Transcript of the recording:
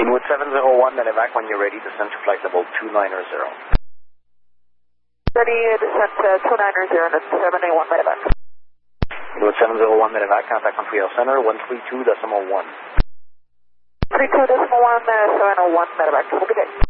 Greenwood 701, medevac when you're ready, descend to flight level 290. Ready, descent to 290, that's 781 medevac. Greenwood 701, medevac, contact country air center, 132.1. 32.1, 701 medevac. Have a good day.